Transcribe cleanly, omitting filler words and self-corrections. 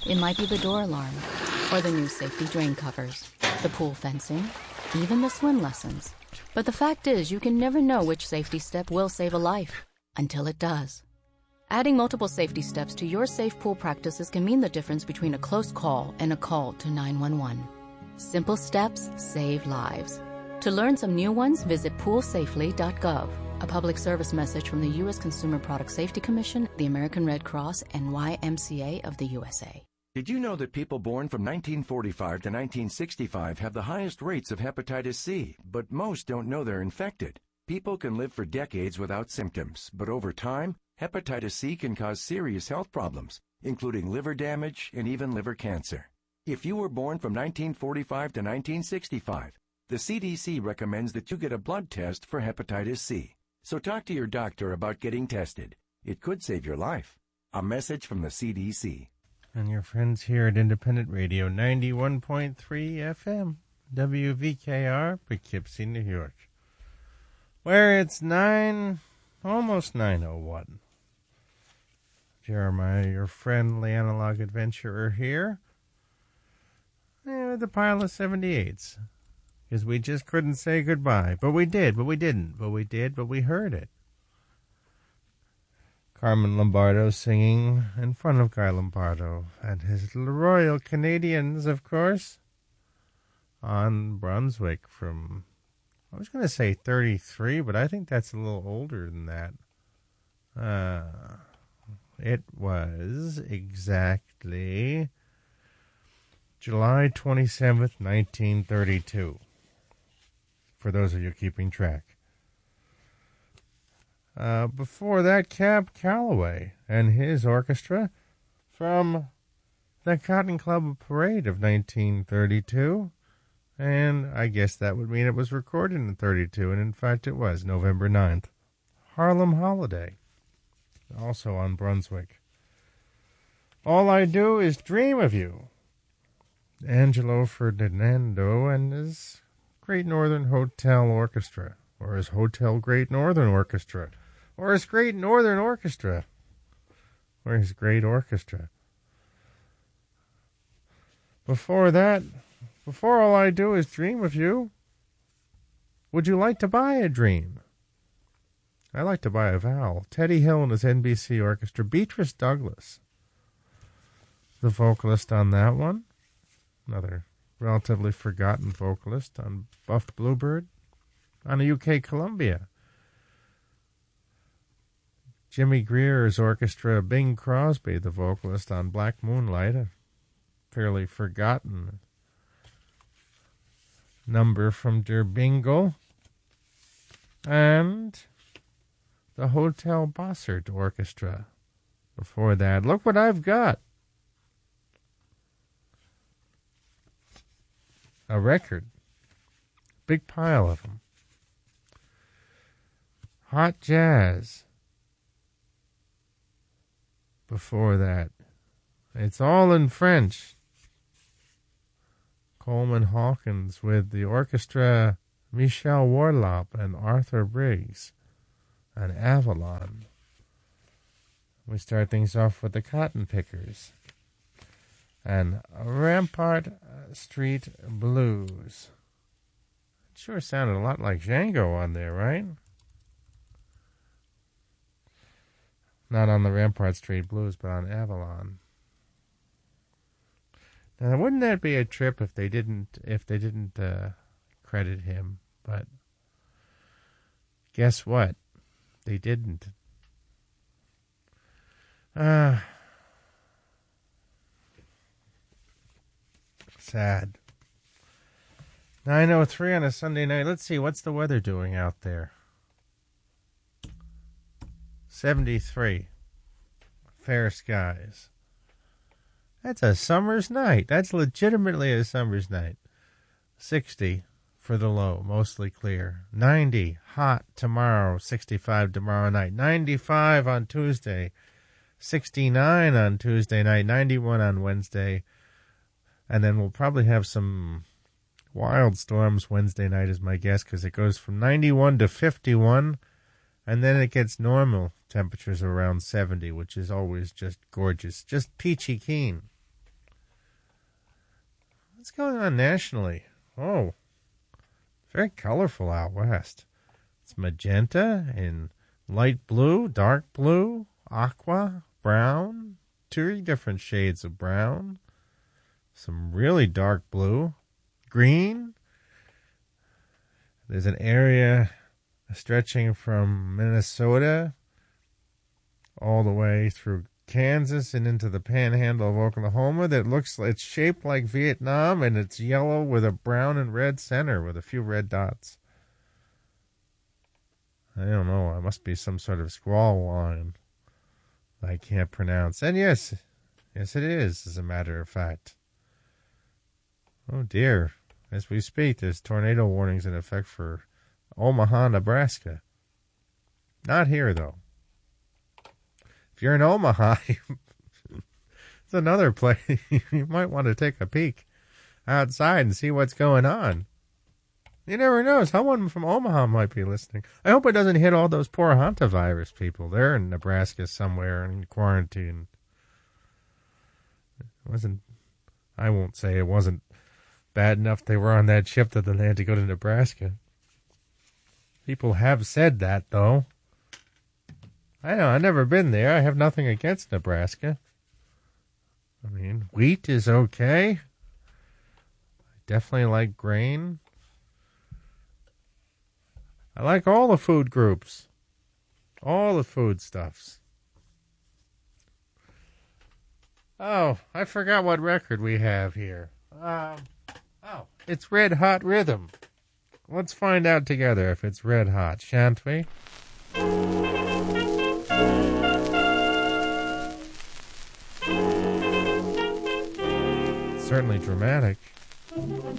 It might be the door alarm, or the new safety drain covers, the pool fencing, even the swim lessons. But the fact is, you can never know which safety step will save a life until it does. Adding multiple safety steps to your safe pool practices can mean the difference between a close call and a call to 911. Simple steps save lives. To learn some new ones, visit poolsafely.gov. A public service message from the U.S. Consumer Product Safety Commission, the American Red Cross, and YMCA of the USA. Did you know that people born from 1945 to 1965 have the highest rates of hepatitis C, but most don't know they're infected? People can live for decades without symptoms, but over time, hepatitis C can cause serious health problems, including liver damage and even liver cancer. If you were born from 1945 to 1965, the CDC recommends that you get a blood test for hepatitis C. So talk to your doctor about getting tested. It could save your life. A message from the CDC. And your friends here at Independent Radio 91.3 FM, WVKR, Poughkeepsie, New York, where it's almost 9:01. Jeremiah, your friendly analog adventurer here, with a pile of 78s. Because we just couldn't say goodbye. But we did, but we didn't. But we did, but we heard it. Carmen Lombardo singing in front of Guy Lombardo and his Royal Canadians, of course, on Brunswick from, I was going to say 33, but I think that's a little older than that. It was exactly July 27th, 1932. For those of you keeping track. Before that, Cab Calloway and his orchestra from the Cotton Club Parade of 1932. And I guess that would mean it was recorded in 32, and in fact it was, November 9th. Harlem Holiday, also on Brunswick. All I Do Is Dream of You. Angelo Ferdinando and his Great Northern Hotel Orchestra, or his Hotel Great Northern Orchestra, or his Great Northern Orchestra, or his Great Orchestra. Before that, before All I Do Is Dream of You, Would You Like to Buy a Dream? I Like to Buy a Vowel. Teddy Hill and his NBC Orchestra. Beatrice Douglas, the vocalist on that one. Another relatively forgotten vocalist on Buff Bluebird, on the UK Columbia. Jimmy Greer's orchestra, Bing Crosby, the vocalist on Black Moonlight, a fairly forgotten number from Der Bingle. And the Hotel Bossert Orchestra. Before that, Look What I've Got. A record. Big pile of them. Hot Jazz. Before that, It's All in French. Coleman Hawkins with the orchestra, Michel Warlop and Arthur Briggs, and Avalon. We start things off with the Cotton Pickers and Rampart Street Blues. It sure sounded a lot like Django on there, right? Not on the Rampart Street Blues, but on Avalon. Now, wouldn't that be a trip if they didn't credit him? But guess what? They didn't. Sad. 9:03 on a Sunday night. Let's see, what's the weather doing out there? 73. Fair skies. That's a summer's night. That's legitimately a summer's night. 60 for the low, mostly clear. 90, hot tomorrow. 65 tomorrow night. 95 on Tuesday. 69 on Tuesday night. 91 on Wednesday. And then we'll probably have some wild storms Wednesday night is my guess, because it goes from 91 to 51, and then it gets normal temperatures around 70, which is always just gorgeous. Just peachy keen. What's going on nationally? Oh, very colorful out west. It's magenta and light blue, dark blue, aqua, brown, 2 different shades of brown, some really dark blue, green. There's an area stretching from Minnesota all the way through Kansas and into the panhandle of Oklahoma that looks, it's shaped like Vietnam, and it's yellow with a brown and red center with a few red dots. I don't know. It must be some sort of squall line I can't pronounce. And yes it is, as a matter of fact. Oh dear. As we speak, there's tornado warnings in effect for Omaha, Nebraska. Not here, though. If you're in Omaha, it's another place. You might want to take a peek outside and see what's going on. You never know. Someone from Omaha might be listening. I hope it doesn't hit all those poor hantavirus people. They're in Nebraska somewhere in quarantine. I won't say it wasn't bad enough they were on that ship that they had to go to Nebraska. People have said that, though. I know, I've never been there. I have nothing against Nebraska. I mean, wheat is okay. I definitely like grain. I like all the food groups. All the foodstuffs. Oh, I forgot what record we have here. It's Red Hot Rhythm. Let's find out together if it's red hot, shan't we? Certainly dramatic.